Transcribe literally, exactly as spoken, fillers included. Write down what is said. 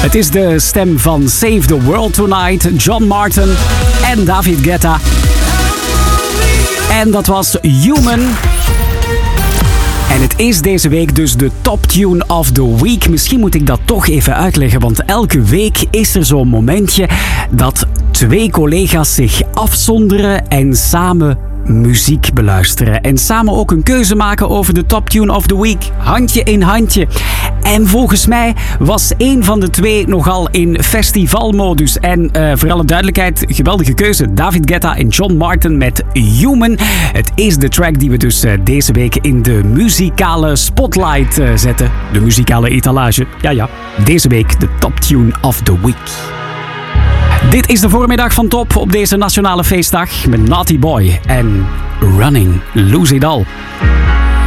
Het is de stem van Save the World Tonight, John Martin en David Guetta. En dat was Human. En het is deze week dus de Top Tune of the Week. Misschien moet ik dat toch even uitleggen, want elke week is er zo'n momentje dat twee collega's zich afzonderen en samen muziek beluisteren. En samen ook een keuze maken over de Top Tune of the Week. Handje in handje. En volgens mij was één van de twee nogal in festivalmodus. En uh, voor alle duidelijkheid, geweldige keuze. David Guetta en John Martin met Human. Het is de track die we dus uh, deze week in de muzikale spotlight uh, zetten. De muzikale etalage. Ja, ja. Deze week de Top Tune of the Week. Dit is de voormiddag van Top op deze nationale feestdag met Naughty Boy en Running, Lose It All.